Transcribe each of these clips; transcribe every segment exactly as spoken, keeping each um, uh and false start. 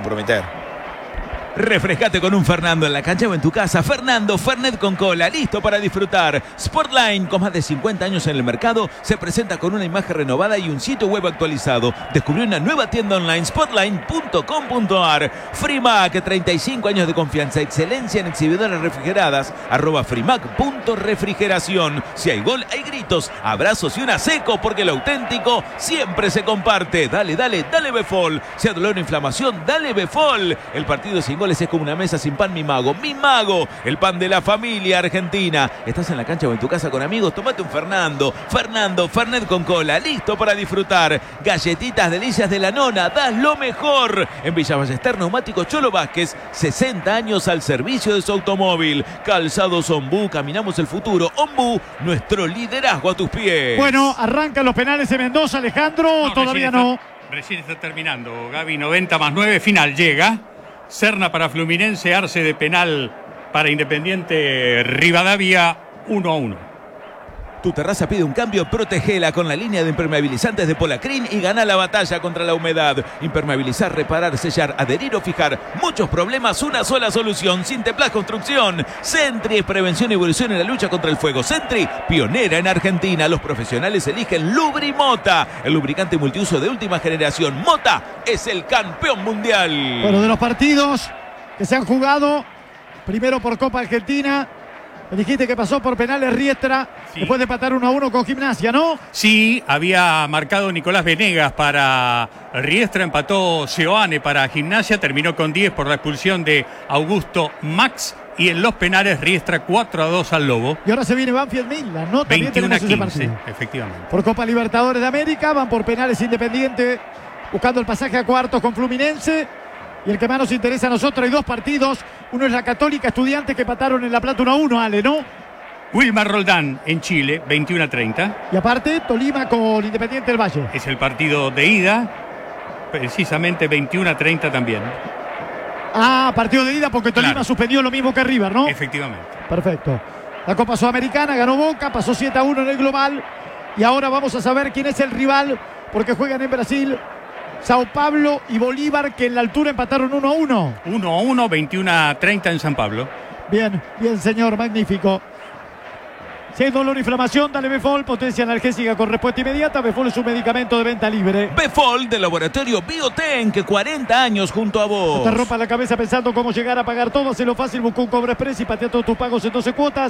comprometer. Refrescate con un Fernando en la cancha o en tu casa. Fernando, Fernet con cola, listo para disfrutar. Sportline, con más de cincuenta años en el mercado, se presenta con una imagen renovada y un sitio web actualizado. Descubrió una nueva tienda online, sportline punto com punto ar. Frimac, treinta y cinco años de confianza, excelencia en exhibidoras refrigeradas. Arroba frimac.refrigeración. Si hay gol, hay gritos, abrazos y una seco, porque lo auténtico siempre se comparte. Dale, dale, dale Befol. Si hay dolor o inflamación, dale Befol. El partido sin goles es como una mesa sin pan, mi mago. Mi mago, el pan de la familia argentina. Estás en la cancha o en tu casa con amigos, tomate un Fernando. Fernando, Fernet con cola, listo para disfrutar. Galletitas delicias de la nona, das lo mejor. En Villa Ballester, Neumáticos Cholo Vázquez, sesenta años al servicio de su automóvil. Calzados Ombú, caminamos el futuro. Ombú, nuestro liderazgo a tus pies. Bueno, arrancan los penales en Mendoza, Alejandro, no, todavía recién no. Está, recién está terminando, Gaby. Noventa más nueve, final llega. Serna para Fluminense, Arce de penal para Independiente Rivadavia, uno a uno. Tu terraza pide un cambio, protegela con la línea de impermeabilizantes de Polacrin y gana la batalla contra la humedad. Impermeabilizar, reparar, sellar, adherir o fijar. Muchos problemas, una sola solución. Sinteplas Construcción. Sentry es prevención y evolución en la lucha contra el fuego. Sentry, pionera en Argentina. Los profesionales eligen Lubrimota, el lubricante multiuso de última generación. Mota es el campeón mundial. Bueno, de los partidos que se han jugado, primero por Copa Argentina, me dijiste que pasó por penales Riestra, sí, después de empatar uno a uno con Gimnasia, ¿no? Sí, había marcado Nicolás Venegas para Riestra, empató Seoane para Gimnasia, terminó con diez por la expulsión de Augusto Max, y en los penales Riestra cuatro a dos al Lobo. Y ahora se viene Banfield Midland, ¿no? También veintiuno a tenemos ese quince, partido. efectivamente. Por Copa Libertadores de América, van por penales Independiente, buscando el pasaje a cuartos con Fluminense. Y el que más nos interesa a nosotros, hay dos partidos. Uno es la Católica, Estudiantes, que empataron en La Plata uno a uno, Ale, ¿no? Wilmar Roldán en Chile, veintiuno a treinta. Y aparte, Tolima con Independiente del Valle. Es el partido de ida, precisamente veintiuno a treinta también. Ah, partido de ida porque Tolima Claro. suspendió lo mismo que River, ¿no? Efectivamente. Perfecto. La Copa Sudamericana, ganó Boca, pasó siete a uno en el global. Y ahora vamos a saber quién es el rival, porque juegan en Brasil Sao Paulo y Bolívar, que en la altura empataron uno a uno. uno a uno, veintiuno a treinta en San Pablo. Bien, bien, señor, magnífico. Si hay dolor o inflamación, dale Befol, potencia analgésica con respuesta inmediata. Befol es un medicamento de venta libre. Befol del laboratorio Bioten, que cuarenta años junto a vos. No te rompas la cabeza pensando cómo llegar a pagar todo. Hazlo fácil, busca un Cobra Express y patea todos tus pagos en doce cuotas.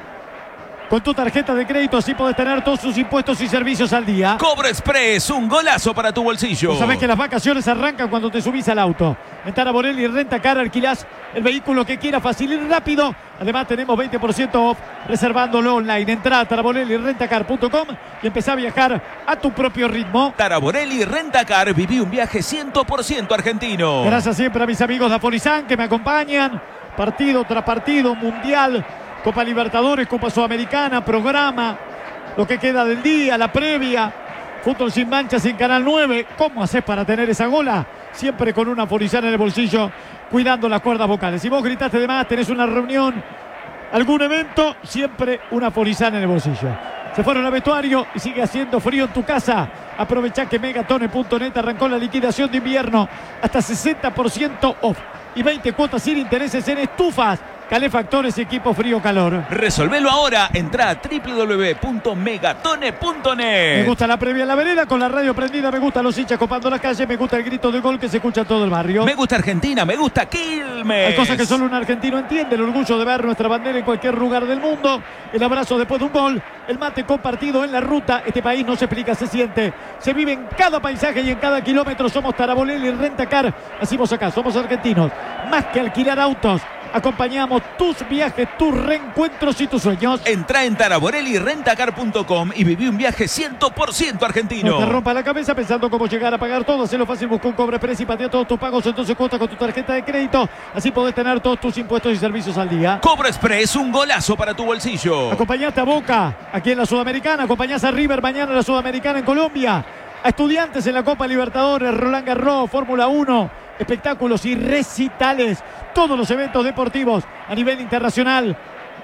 Con tu tarjeta de crédito, así podés tener todos sus impuestos y servicios al día. Cobra Express, un golazo para tu bolsillo. Vos sabés que las vacaciones arrancan cuando te subís al auto. En Taraborelli Renta Car alquilás el vehículo que quieras, fácil y rápido. Además tenemos veinte por ciento off reservándolo online. Entrá a taraborelli renta car punto com y empezá a viajar a tu propio ritmo. Taraborelli Renta Car, viví un viaje cien por ciento argentino. Gracias siempre a mis amigos de Afonizán que me acompañan. Partido tras partido, mundial, Copa Libertadores, Copa Sudamericana, programa, lo que queda del día, la previa, fútbol sin manchas en Canal nueve. ¿Cómo haces para tener esa gola? Siempre con una Afonizán en el bolsillo, cuidando las cuerdas vocales. Si vos gritaste de más, tenés una reunión, algún evento, siempre una Afonizán en el bolsillo. Se fueron al vestuario y sigue haciendo frío en tu casa. Aprovechá que megatone punto net arrancó la liquidación de invierno hasta sesenta por ciento off y veinte cuotas sin intereses en estufas, calefactores y equipo frío-calor. Resolvelo ahora. Entrá a doble u doble u doble u punto megatone punto net. Me gusta la previa en la vereda con la radio prendida. Me gustan los hinchas copando la calle. Me gusta el grito de gol que se escucha en todo el barrio. Me gusta Argentina. Me gusta Quilmes. Hay cosas que solo un argentino entiende. El orgullo de ver nuestra bandera en cualquier lugar del mundo. El abrazo después de un gol. El mate compartido en la ruta. Este país no se explica, se siente. Se vive en cada paisaje y en cada kilómetro. Somos Taraborelli Renta Car. Hacemos acá. Somos argentinos. Más que alquilar autos, acompañamos tus viajes, tus reencuentros y tus sueños. Entrá en taraborelli renta car punto com y viví un viaje cien por ciento argentino. No te rompa la cabeza pensando cómo llegar a pagar todo. Hacelo fácil, busca un Cobra Express y patea todos tus pagos en doce cuotas con tu tarjeta de crédito. Así podés tener todos tus impuestos y servicios al día. Cobra Express, un golazo para tu bolsillo. Acompañaste a Boca aquí en la Sudamericana. Acompañás a River mañana en la Sudamericana en Colombia. A Estudiantes en la Copa Libertadores, Roland Garros, Fórmula uno, espectáculos y recitales. Todos los eventos deportivos a nivel internacional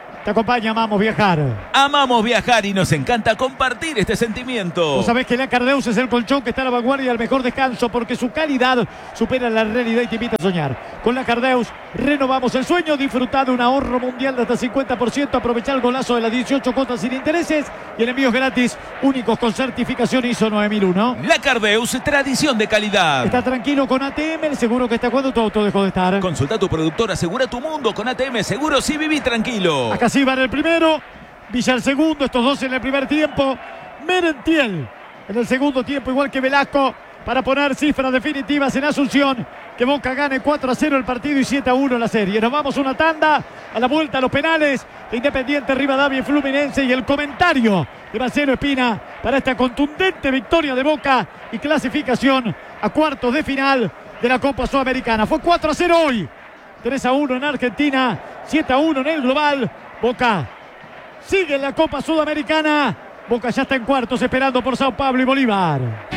te acompaña Amamos Viajar. Amamos viajar y nos encanta compartir este sentimiento. Vos sabés que la Cardeus es el colchón que está a la vanguardia del mejor descanso porque su calidad supera la realidad y te invita a soñar. Con la Cardeus renovamos el sueño, disfrutar de un ahorro mundial de hasta cincuenta por ciento, aprovechar el golazo de las dieciocho cuotas sin intereses y en envíos gratis únicos con certificación I S O nueve mil uno. La Cardeus, tradición de calidad. Está tranquilo con A T M, el seguro que está cuando tu auto dejó de estar. Consulta a tu productor, asegura tu mundo con A T M Seguros y viví tranquilo. Acá sí va el primero, Villa el segundo, estos dos en el primer tiempo. Merentiel en el segundo tiempo, igual que Velasco, para poner cifras definitivas en Asunción. Que Boca gane cuatro a cero el partido y siete a uno la serie. Nos vamos una tanda, a la vuelta a los penales de Independiente, Rivadavia y Fluminense, y el comentario de Marcelo Espina para esta contundente victoria de Boca y clasificación a cuartos de final de la Copa Sudamericana. Fue cuatro a cero hoy, tres a uno en Argentina, siete a uno en el global. Boca sigue en la Copa Sudamericana. Boca ya está en cuartos esperando por Sao Paulo y Bolívar.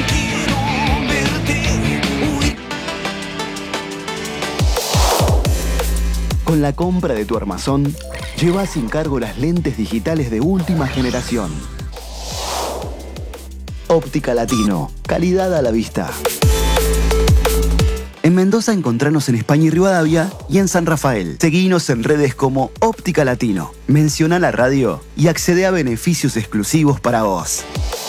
Con la compra de tu armazón, lleva sin cargo las lentes digitales de última generación. Óptica Latino, calidad a la vista. En Mendoza encontranos en España y Rivadavia y en San Rafael. Seguinos en redes como Óptica Latino. Menciona la radio y accede a beneficios exclusivos para vos.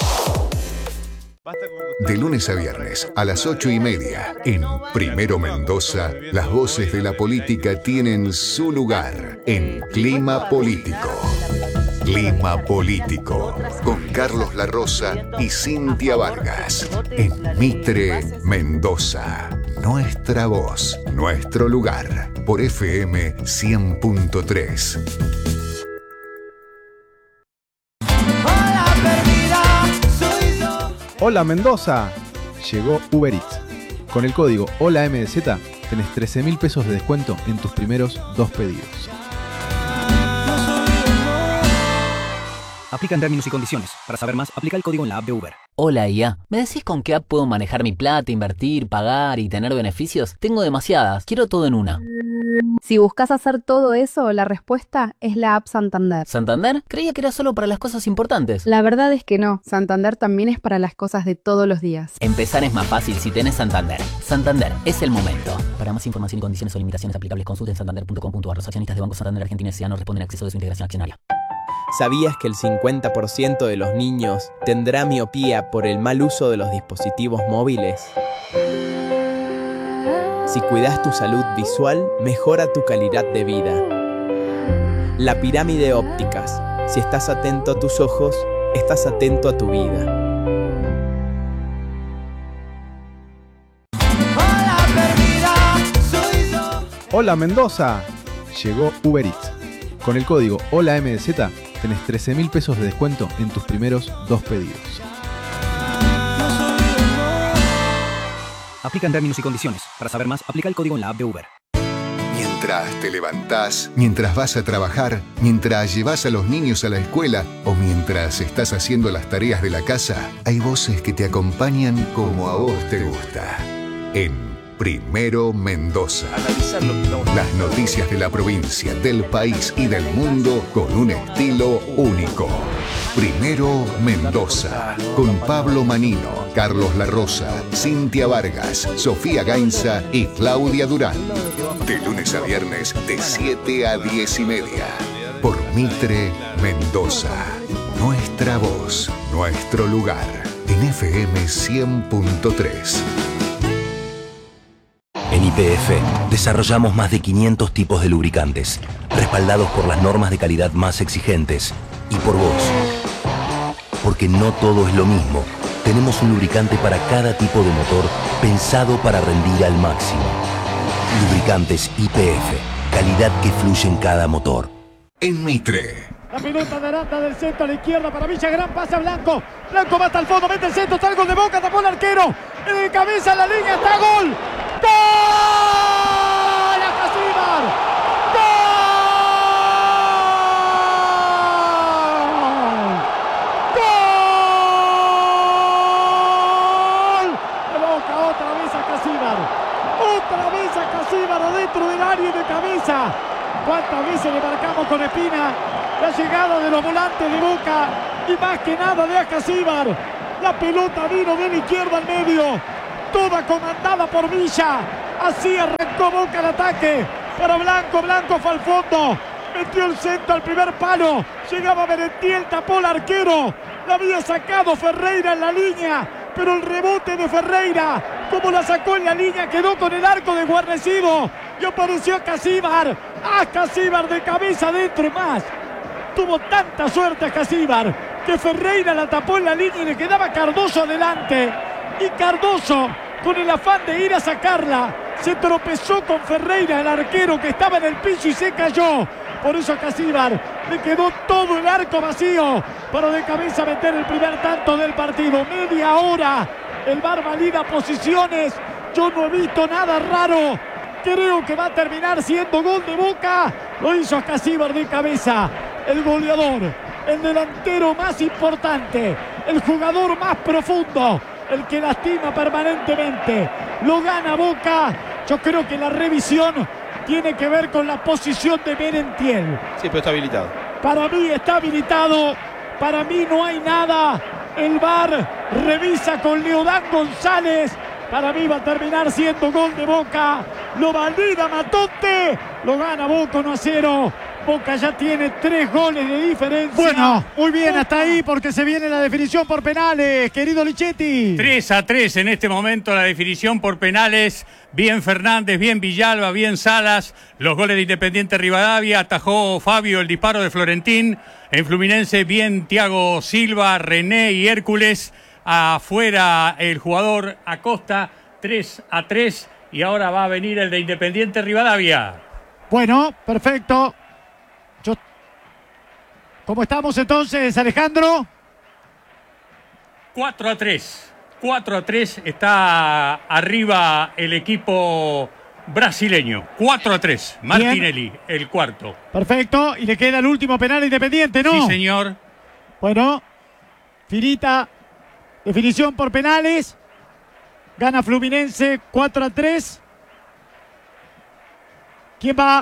De lunes a viernes a las ocho y media en Primero Mendoza, las voces de la política tienen su lugar en Clima Político. Clima Político con Carlos La Rosa y Cintia Vargas en Mitre, Mendoza. Nuestra voz, nuestro lugar por F M cien punto tres. Hola Mendoza, llegó Uber Eats. Con el código HOLAMDZ tenés trece mil pesos de descuento en tus primeros dos pedidos. Aplican términos y condiciones. Para saber más, aplica el código en la app de Uber. Hola I A, ¿me decís con qué app puedo manejar mi plata, invertir, pagar y tener beneficios? Tengo demasiadas, quiero todo en una. Si buscas hacer todo eso, la respuesta es la app Santander. ¿Santander? Creía que era solo para las cosas importantes. La verdad es que no, Santander también es para las cosas de todos los días. Empezar es más fácil si tenés Santander. Santander, es el momento. Para más información y condiciones o limitaciones aplicables, consulten santander punto com punto a r. Los accionistas de Banco Santander Argentina S A no responden a acceso de su integración accionaria. ¿Sabías que el cincuenta por ciento de los niños tendrá miopía por el mal uso de los dispositivos móviles? Si cuidas tu salud visual, mejora tu calidad de vida. La Pirámide Ópticas. Si estás atento a tus ojos, estás atento a tu vida. Hola Mendoza, llegó Uber Eats. Con el código HOLAMDZ tenés trece mil pesos de descuento en tus primeros dos pedidos. Aplican términos y condiciones. Para saber más, aplica el código en la app de Uber. Mientras te levantás, mientras vas a trabajar, mientras llevas a los niños a la escuela o mientras estás haciendo las tareas de la casa, hay voces que te acompañan como a vos te gusta. En Primero Mendoza. Las noticias de la provincia, del país y del mundo con un estilo único. Primero Mendoza, con Pablo Manino, Carlos La Rosa, Cintia Vargas, Sofía Gainza y Claudia Durán. De lunes a viernes de siete a diez y media. Por Mitre, Mendoza. Nuestra voz, nuestro lugar. En F M cien punto tres. En Y P F desarrollamos más de quinientos tipos de lubricantes, respaldados por las normas de calidad más exigentes y por vos. Porque no todo es lo mismo. Tenemos un lubricante para cada tipo de motor pensado para rendir al máximo. Lubricantes Y P F, calidad que fluye en cada motor. En Mitre. La pelota de Aranda del centro a la izquierda para Villagrán, pasa Blanco. Blanco va hasta el fondo, mete el centro, está el gol de Boca, tapó el arquero. De cabeza en la línea, está gol. ¡Gol! ¡A Casíbar! ¡Gol! ¡Gol! De Boca, otra vez a Casíbar. Otra vez a Casíbar adentro del área y de cabeza. ¿Cuántas veces le marcamos con Espina la llegada de los volantes de Boca? Y más que nada de Acasíbar. La pelota vino de la izquierda al medio, toda comandada por Villa. Así arrancó Boca el ataque para Blanco. Blanco fue al fondo, metió el centro al primer palo. Llegaba Merentiel, tapó el arquero. La había sacado Ferreira en la línea, pero el rebote de Ferreira, como la sacó en la línea, quedó con el arco desguarnecido. Y apareció Acasíbar. Acasíbar de cabeza adentro y más. Tuvo tanta suerte Acasíbar que Ferreira la tapó en la línea y le quedaba Cardoso adelante. Y Cardoso, con el afán de ir a sacarla, se tropezó con Ferreira, el arquero que estaba en el piso, y se cayó. Por eso a Acasíbar le quedó todo el arco vacío para de cabeza meter el primer tanto del partido. Media hora, el V A R valida posiciones. Yo no he visto nada raro. Creo que va a terminar siendo gol de Boca. Lo hizo Acasíbar de cabeza. El goleador, el delantero más importante, el jugador más profundo, el que lastima permanentemente. Lo gana Boca. Yo creo que la revisión tiene que ver con la posición de Merentiel. Sí, pero está habilitado. Para mí está habilitado. Para mí no hay nada. El V A R revisa con Leodán González. Para mí va a terminar siendo gol de Boca. Lo valida Matote. Lo gana Boca uno a cero. Boca ya tiene tres goles de diferencia. Bueno, muy bien hasta ahí porque se viene la definición por penales, querido Lichetti. tres a tres en este momento la definición por penales. Bien Fernández, bien Villalba, bien Salas. Los goles de Independiente Rivadavia. Atajó Fabio el disparo de Florentín. En Fluminense bien Thiago Silva, René y Hércules. Afuera el jugador Acosta. tres a tres. Y ahora va a venir el de Independiente Rivadavia. Bueno, perfecto. Yo... ¿Cómo estamos entonces, Alejandro? cuatro a tres. cuatro a tres está arriba el equipo brasileño. cuatro a tres. Martinelli, bien. El cuarto. Perfecto. Y le queda el último penal Independiente, ¿no? Sí, señor. Bueno, finita definición por penales. Gana Fluminense cuatro a tres. ¿Quién va?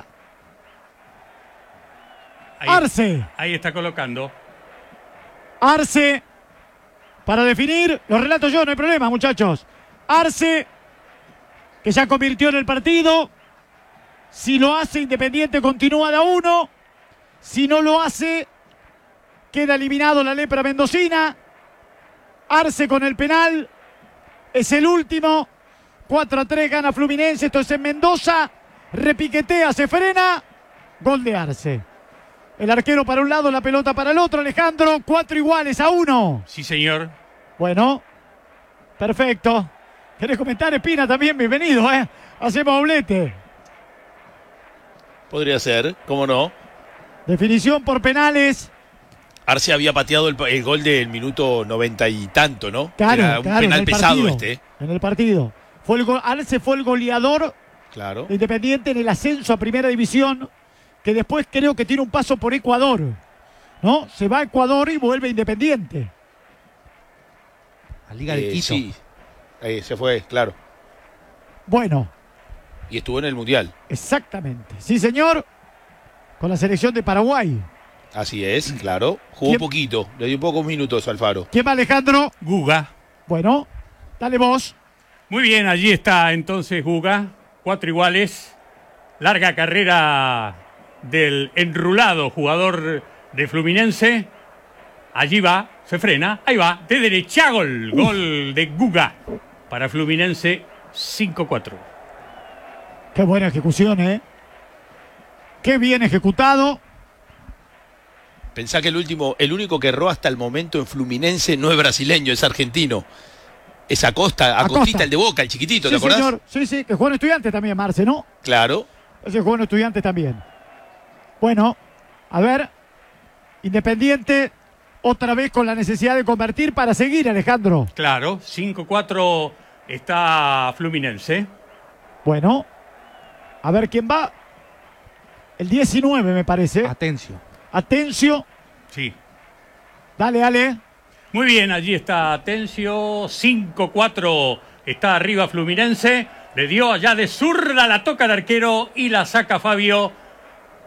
Ahí, Arce. Ahí está colocando. Arce. Para definir, los relato yo, no hay problema, muchachos. Arce, que ya convirtió en el partido. Si lo hace, Independiente continúa de a uno. Si no lo hace, queda eliminado la lepra mendocina. Arce con el penal. Es el último. cuatro a tres gana Fluminense. Esto es en Mendoza. Repiquetea, se frena. Gol de Arce. El arquero para un lado, la pelota para el otro. Alejandro, cuatro iguales a uno. Sí, señor. Bueno, perfecto. ¿Querés comentar, Espina, también? Bienvenido, ¿eh? Hacemos doblete. Podría ser, ¿cómo no? Definición por penales. Arce había pateado el, el gol del minuto noventa y tanto, ¿no? Claro, Era un claro, penal en el pesado partido, este. En el partido. Fue el go- Arce fue el goleador Claro. de Independiente en el ascenso a Primera División, que después creo que tiene un paso por Ecuador, ¿no? Se va a Ecuador y vuelve a Independiente. A Liga de Eh, Quito. Sí, ahí se fue, claro. Bueno, Y estuvo en el Mundial. exactamente. Sí, señor. Con la selección de Paraguay. Así es, claro. Jugó ¿Quién? poquito, le dio pocos minutos a Alfaro. ¿Quién va, Alejandro? Guga. Bueno, dale vos. Muy bien, allí está entonces Guga. Cuatro iguales. Larga carrera del enrulado jugador de Fluminense. Allí va, se frena, ahí va, de derecha gol. Uf. Gol de Guga para Fluminense, cinco cuatro. Qué buena ejecución, ¿eh? Qué bien ejecutado. Pensá que el último, el único que erró hasta el momento en Fluminense no es brasileño, es argentino. Es Acosta, Acostita, Acosta. el de Boca, el chiquitito, Sí, ¿te acordás? señor. Sí, sí, que jugó en Estudiantes también, Marce, ¿no? Claro. Ese jugó en Estudiantes también. Bueno, a ver. Independiente, otra vez con la necesidad de convertir para seguir, Alejandro. Claro, cinco cuatro está Fluminense. Bueno, a ver quién va. El diecinueve, me parece. Atencio. Atencio. Sí. Dale, Ale. Muy bien, allí está Atencio, cinco cuatro está arriba Fluminense. Le dio allá de zurda, la toca el arquero y la saca Fabio.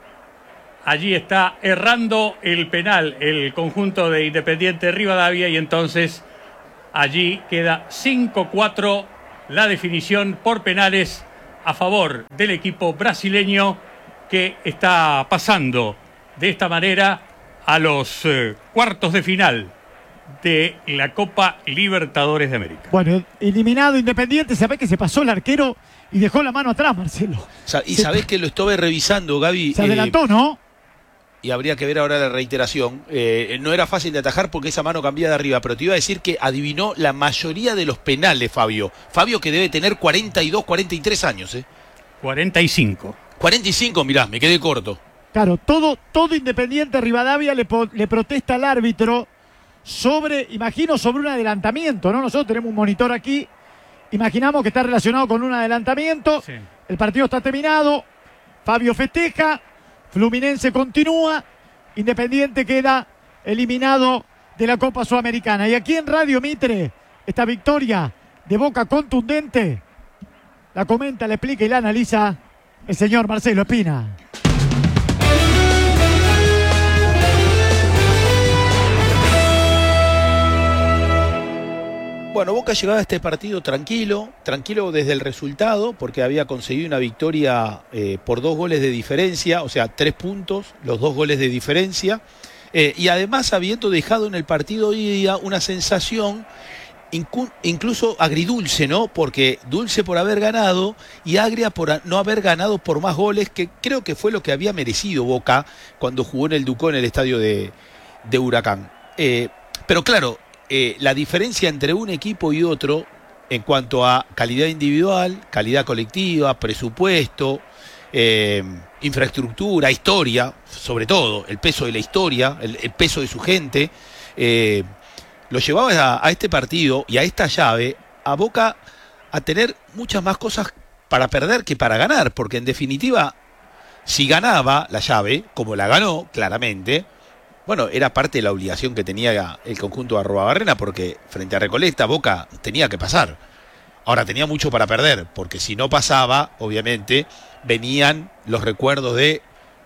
Allí está errando el penal el conjunto de Independiente Rivadavia y entonces allí queda cinco cuatro la definición por penales a favor del equipo brasileño que está pasando de esta manera a los eh, cuartos de final de la Copa Libertadores de América. Bueno, eliminado Independiente, sabés que se pasó el arquero y dejó la mano atrás, Marcelo. Y se, sabés que lo estuve revisando, Gaby. Se adelantó, eh, ¿no? Y habría que ver ahora la reiteración. Eh, no era fácil de atajar porque esa mano cambiaba de arriba, pero te iba a decir que adivinó la mayoría de los penales, Fabio. Fabio que debe tener cuarenta y dos, cuarenta y tres años, ¿eh? cuarenta y cinco. cuarenta y cinco, mirá, me quedé corto. Claro, todo, todo Independiente Rivadavia le, le protesta al árbitro sobre, imagino, sobre un adelantamiento, ¿no? Nosotros tenemos un monitor aquí, imaginamos que está relacionado con un adelantamiento, sí. El partido está terminado, Fabio festeja, Fluminense continúa, Independiente queda eliminado de la Copa Sudamericana. Y aquí en Radio Mitre, esta victoria de Boca contundente, la comenta, la explica y la analiza el señor Marcelo Espina. Bueno, Boca llegaba a este partido tranquilo, tranquilo desde el resultado, porque había conseguido una victoria eh, por dos goles de diferencia, o sea, tres puntos, los dos goles de diferencia, eh, y además habiendo dejado en el partido hoy día una sensación incu- incluso agridulce, ¿no? Porque dulce por haber ganado y agria por no haber ganado por más goles, que creo que fue lo que había merecido Boca cuando jugó en el Ducó en el estadio de, de Huracán. Eh, pero claro, Eh, la diferencia entre un equipo y otro en cuanto a calidad individual, calidad colectiva, presupuesto, eh, infraestructura, historia, sobre todo el peso de la historia, el, el peso de su gente, eh, lo llevaba a, a este partido y a esta llave a Boca a tener muchas más cosas para perder que para ganar, porque en definitiva, si ganaba la llave, como la ganó claramente, bueno, era parte de la obligación que tenía el conjunto de Arruabarrena, porque frente a Recoleta, Boca tenía que pasar. Ahora tenía mucho para perder, porque si no pasaba, obviamente, venían los recuerdos de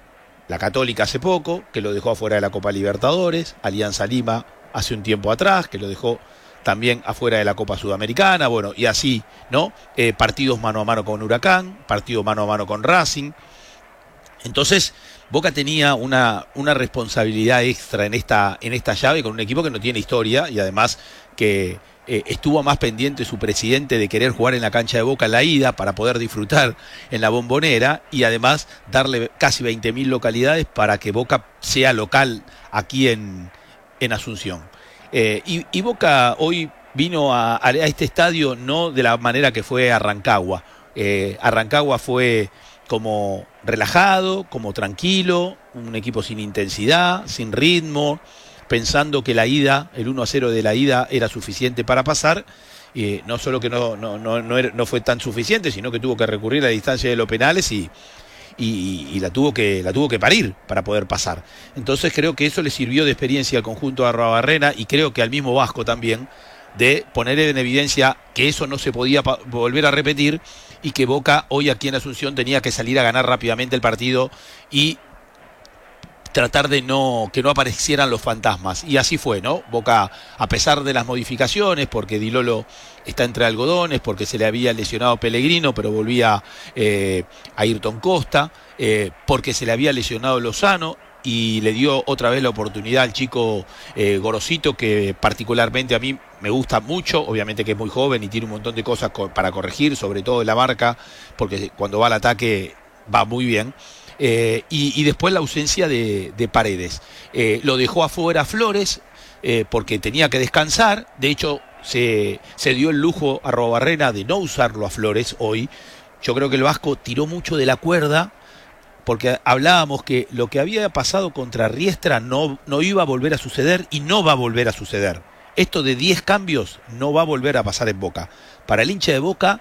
la Católica hace poco, que lo dejó afuera de la Copa Libertadores, Alianza Lima hace un tiempo atrás, que lo dejó también afuera de la Copa Sudamericana, bueno, y así, ¿no? Eh, partidos mano a mano con Huracán, partidos mano a mano con Racing. Entonces, Boca tenía una, una responsabilidad extra en esta, en esta llave con un equipo que no tiene historia y además que eh, estuvo más pendiente su presidente de querer jugar en la cancha de Boca en la ida para poder disfrutar en la Bombonera y además darle casi veinte mil localidades para que Boca sea local aquí en, en Asunción. Eh, y, y Boca hoy vino a, a este estadio no de la manera que fue a Rancagua. Eh, a Rancagua fue como relajado, como tranquilo, un equipo sin intensidad, sin ritmo, pensando que la ida, el uno a cero de la ida era suficiente para pasar, eh, no solo que no, no, no, no, era, no fue tan suficiente, sino que tuvo que recurrir a la distancia de los penales y, y, y la, tuvo que, la tuvo que parir para poder pasar. Entonces creo que eso le sirvió de experiencia al conjunto de Arruabarrena y creo que al mismo Vasco también, de poner en evidencia que eso no se podía volver a repetir y que Boca hoy aquí en Asunción tenía que salir a ganar rápidamente el partido y tratar de no que no aparecieran los fantasmas. Y así fue, ¿no? Boca, a pesar de las modificaciones, porque Di Lolo está entre algodones, porque se le había lesionado Pellegrino, pero volvía eh, a Ayrton Costa, eh, porque se le había lesionado Lozano, y le dio otra vez la oportunidad al chico eh, Gorosito, que particularmente a mí me gusta mucho, obviamente que es muy joven y tiene un montón de cosas co- para corregir, sobre todo en la marca, porque cuando va al ataque va muy bien. Eh, y, y después la ausencia de, de Paredes. Eh, lo dejó afuera Flores eh, porque tenía que descansar. De hecho, se, se dio el lujo a Arruabarrena de no usarlo a Flores hoy. Yo creo que el Vasco tiró mucho de la cuerda, porque hablábamos que lo que había pasado contra Riestra no, no iba a volver a suceder y no va a volver a suceder. Esto de diez cambios no va a volver a pasar en Boca. Para el hincha de Boca,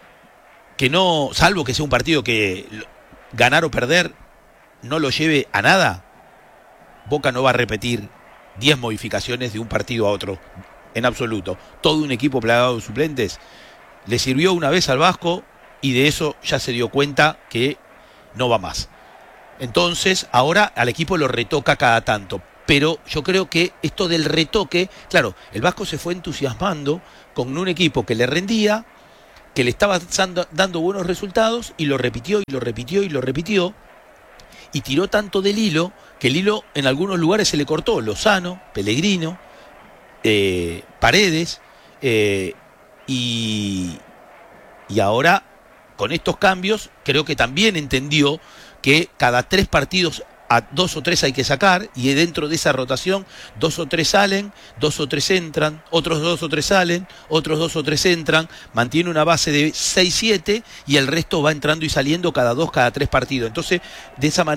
que no, salvo que sea un partido que ganar o perder no lo lleve a nada, Boca no va a repetir diez modificaciones de un partido a otro, en absoluto. Todo un equipo plagado de suplentes le sirvió una vez al Vasco y de eso ya se dio cuenta que no va más. Entonces, ahora al equipo lo retoca cada tanto. Pero yo creo que esto del retoque, claro, el Vasco se fue entusiasmando con un equipo que le rendía, que le estaba dando buenos resultados, y lo repitió, y lo repitió, y lo repitió, y tiró tanto del hilo, que el hilo en algunos lugares se le cortó. Lozano, Pellegrino, eh, Paredes, eh, y, y ahora, con estos cambios, creo que también entendió que cada tres partidos a dos o tres hay que sacar, y dentro de esa rotación dos o tres salen, dos o tres entran, otros dos o tres salen, otros dos o tres entran, mantiene una base de seis siete y el resto va entrando y saliendo cada dos, cada tres partidos. Entonces, de esa manera